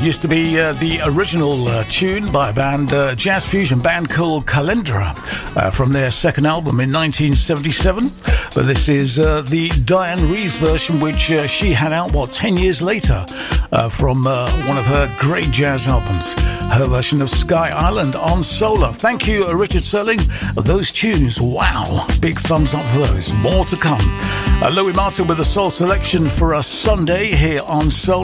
used to be the original tune by a band, jazz fusion band called Calendra, from their second album in 1977. But this is the Diane Reeves version, which she had out, 10 years later, from one of her great jazz albums. Her version of Sky Island on Solar. Thank you, Richard Serling. Those tunes, wow. Big thumbs up for those. More to come. Louis Martin with a soul selection for us Sunday here on Soul